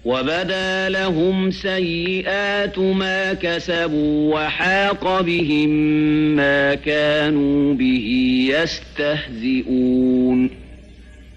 وبدا لهم سيئات ما كسبوا وحاق بهم ما كانوا به يستهزئون